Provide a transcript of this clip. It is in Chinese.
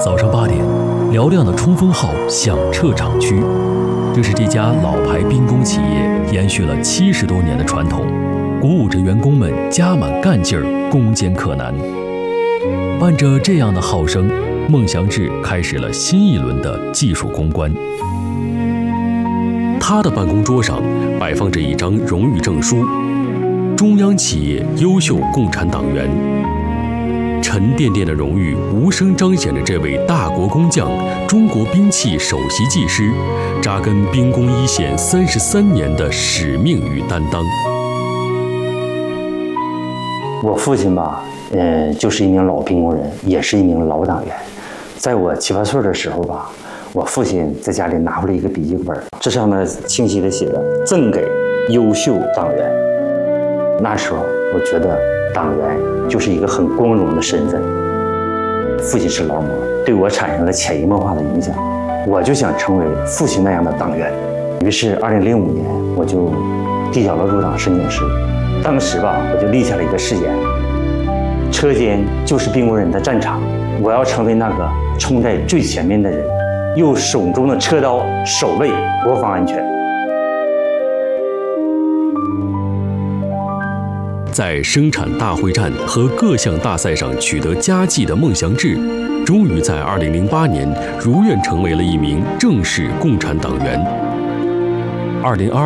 早上8点，嘹亮的冲锋号响彻厂区。这是这家老牌兵工企业延续了70多年的传统，鼓舞着员工们加满干劲儿，攻坚克难。伴着这样的号声，孟祥志开始了新一轮的技术攻关。他的办公桌上摆放着一张荣誉证书，中央企业优秀共产党员。沉甸甸的荣誉无声彰显着这位大国工匠、中国兵器首席技师扎根兵工一线33年的使命与担当。 我父亲吧，就是一名老兵工人，也是一名老党员。在我7、8岁的时候吧，我父亲在家里拿回来一个笔记本，这上面清晰地写着“赠给优秀党员”。那时候我觉得党员就是一个很光荣的身份。父亲是劳模，对我产生了潜移默化的影响，我就想成为父亲那样的党员。于是2005年我就递交了入党申请书。当时吧，我就立下了一个誓言：车间就是兵工人的战场，我要成为那个冲在最前面的人，用手中的车刀守卫国防安全。 在生产大会战和各项大赛上取得佳绩的孟祥志，终于在2008年如愿成为了一名正式共产党员。2022